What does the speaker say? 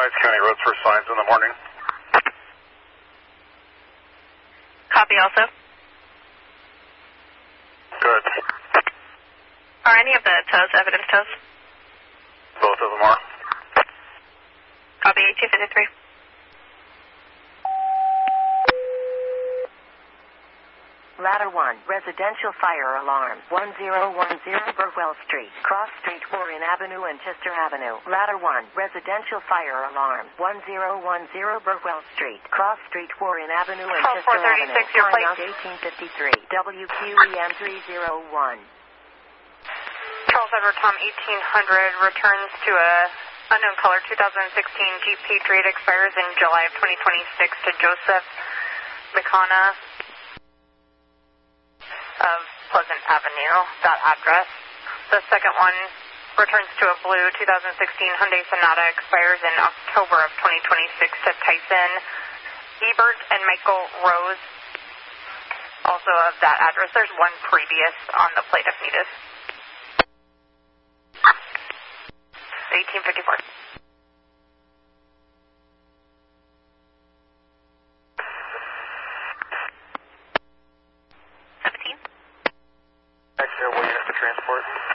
Hinds County roads for signs in the morning. Copy also. Good. Are any of the tows evidence tows? Both of them are. Copy 1853. Ladder 1, residential fire alarm, 1010 Burwell Street, Cross Street, Warren Avenue and Chester Avenue. Ladder 1, residential fire alarm, 1010 Burwell Street, Cross Street, Warren Avenue and Chester Avenue. 436, your plate. 1853, WQEM 301. Charles Edward Tom 1800 returns to a unknown color 2016 Jeep Patriot, expires in July of 2026 to Joseph McConna of Pleasant Avenue, that address. The second one returns to a blue 2016 Hyundai Sonata, expires in October of 2026 to Tyson Ebert and Michael Rose, also of that address. There's one previous on the plate if needed. 1854. Exhale, waiting for transport.